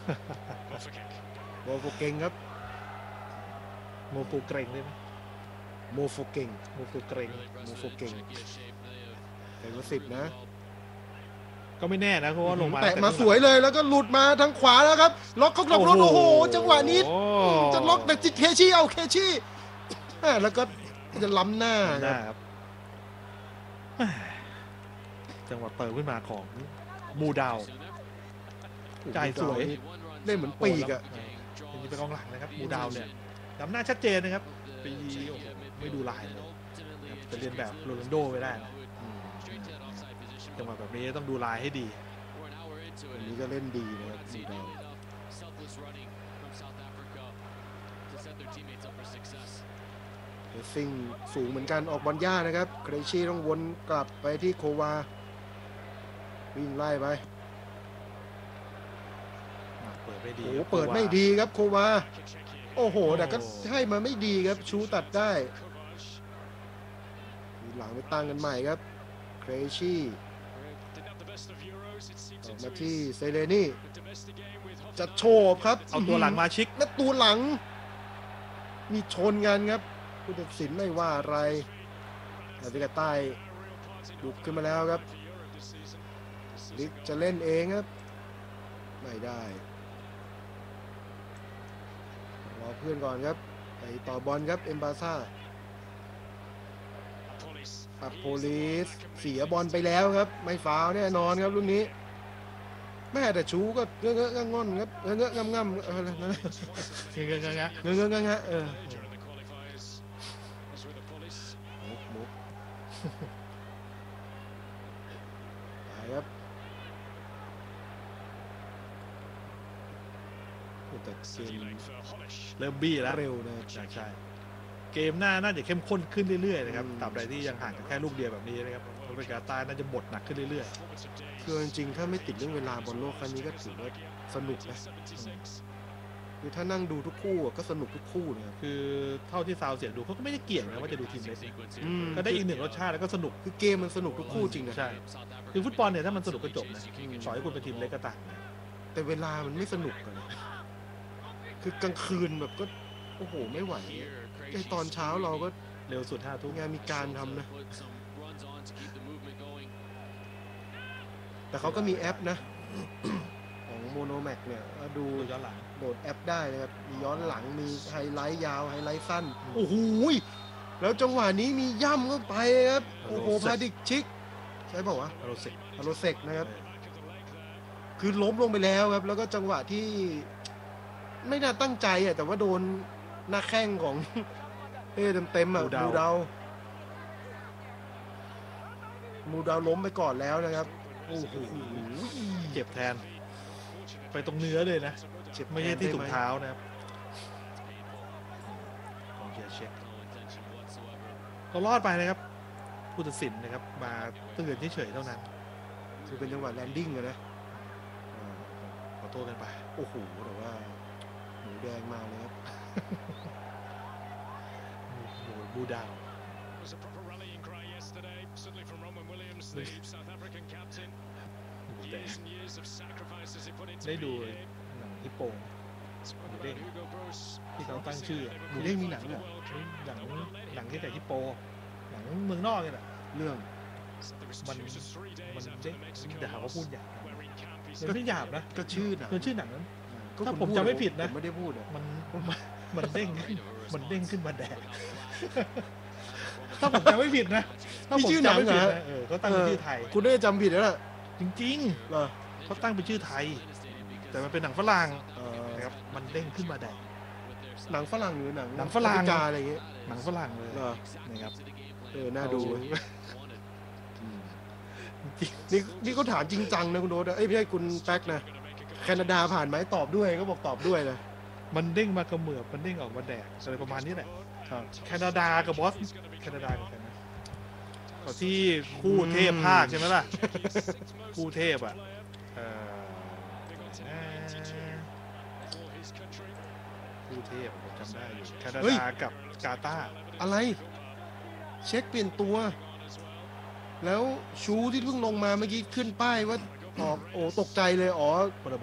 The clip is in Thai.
โมโฟเก่งครับโมฟูเกรงได้ไหมโมโฟเก่งโมฟูเกรงโมโฟเก่งแต่ว่า10นะก็ไม่แน่นะเพราะว่าลงมาแตะมาสวยเลยแล้วก็หลุดมาทางขวาแล้วครับล็อกเข้ากลับรถโอ้โหจังหวะนี้จะล็อกแต่จิตเคชี่เอาเคชี่แล้วก็จะล้ำหน้าครับจังหวะเติมขึ้นมาของมูดาวจ่ายสวยเล่นเหมือนปีกอะอย่างนี้เป็นกองหลังนะครับมูดาวเนี่ยดำหน้าชัดเจนนะครับปีไม่ดูลายเลยจะเรียนแบบโรนัลโดไปได้นะจังหวะแบบนี้ต้องดูลายให้ดีวันนี้ก็เล่นดีนะครับมูดาวซิ่งสูงเหมือนกันออกบอลยากนะครับเครชี่ต้องวนกลับไปที่โควาวิ่งไล่ไปเปิดไม่ดีเปิดไม่ดีครับโควาโอ้โหแต่ก็ให้มาไม่ดีครับชูตัดได้หลังไปตั้งกันใหม่ครับเครชี่ออกมาที่เซเลนี่จะโฉบครับเอาตัวหลังมาชิกและตัวหลังมีชนกันครับผู้ตัดสินไม่ว่าอะไรอาริกาใต้บุกขึ้นมาแล้วครับลิกจะเล่นเองครับไม่ได้รอเพื่อนก่อนครับไปต่อบอลครับเอ็มบาซ่าอัพโพลิสเสียบอลไปแล้วครับไม่ฟาวแน่นอนครับรุ่นนี้แม่แต่ชูก็เงอะงอนครับเงอะงำเงอะมุกไปครับแต่เกมเริ่มบี้แล้วเร็วนะใช่เกมหน้าน่าจะเข้มข้นขึ้นเรื่อยๆนะครับตราบใดที่ยังห่างกันแค่ลูกเดียวแบบนี้นะครับอเมริกาใต้น่าจะบดหนักขึ้นเรื่อยๆคือจริงๆถ้าไม่ติดเรื่องเวลาบอลโลกครั้งนี้ก็ถือว่าสนุกนะคือถ้านั่งดูทุกคู่ก็สนุกทุกคู่นะครับคือเท่าที่ซาวเสียงดูเขาก็ไม่ได้เกี่ยงนะว่าจะดูทีมเล็กก็ได้อีกหนึ่งรสชาติแล้วก็สนุกคือเกมมันสนุกทุกคู่จริงนะใช่คือฟุตบอลเนี่ยถ้ามันสนุกก็จบนะต่อให้คุณเป็นทีมเล็กก็ต่างแต่เวลามันไม่สนุกกันนะคือกลางคืนแบบก็โอ้โหไม่ไหวไอตอนเช้าเราก็เร็วสุด5 ทุ่มงานมีการทำนะแต่เขาก็มีแอปนะของโมโนแม็กเนี่ยดูย้อนหลังโหลดแอปได้นะครับมีย้อนหลังมีไฮไลท์ยาวไฮไลท์สั้นโอ้โหแล้วจังหวะนี้มีย่ำเข้าไปครับโอ้โหพาดิกชิกใช่บอกว่าอโรเซกนะครับคือล้มลงไปแล้วครับแล้วก็จังหวะที่ไม่น่าตั้งใจแต่ว่าโดนหน้าแข้งของเต็มมูดาวล้มไปก่อนแล้วนะครับโอ้โหเจ็บแทนไปตรงเนื้อเลยนะไม่ใช่ที่ถุงเท้านะครับของเกียร์เช็คก็รอดไปนะครับผู้ตัดสินนะครับมาเตือนเฉยๆเท่านั้นคือเป็นจังหวะแลนดิ้งเลยนะขอโทษกันไปโอ้โหแต่ว่าหมูแดงมาเลยครับบูดาวได้ดูหนังฮิปโปหมูเด้งที่เขาตั้งชื่อหมูเด้งมีหนังเหรอหนังที่แต่ฮิปโปหนังเมืองนอกเนี่ยแหละเรื่องมันเด้งแต่หาว่าพูดหยาบไม่หยาบนะก็ชื่อหนังนั้นถ้าผมจำไม่ผิดนะไม่ได้พูดมันเด้งขึ้นมาแดกถ้าผมจำไม่ผิดนะถ้าผมจำไม่ผิดนะเขาตั้งเป็นชื่อไทยคุณได้จำผิดแล้วล่ะจริงๆเหรอเขาตั้งเป็นชื่อไทยแต่มันเป็นหนังฝรั่งนะครับมันเด้งขึ้นมาแดกหนังฝรั่งหรือหนังฝรั่งอะไรอย่างเงี้ยหนังฝรั่งเลยนะครับน่าดูนี่เขาถามจริงจังนะคุณโดดไม่ใช่คุณแป๊กนะแคนาดาผ่านไหมตอบด้วยก็บอกตอบด้วยนะมันเด้งมากระเมือบมันเด้งออกมาแดกอะไรประมาณนี้แหละแคนาดากับบอสแคนาดากับใครนะที่คู่เทพภาคใช่ไหมล่ะคู่เทพคู่เทพผมจำได้อยู่แคนาดากับกาตาร์อะไรเช็คเปลี่ยนตัวแล้วชูที่เพิ่งลงมาเมื่อกี้ขึ้นป้ายว่าตกใจเลย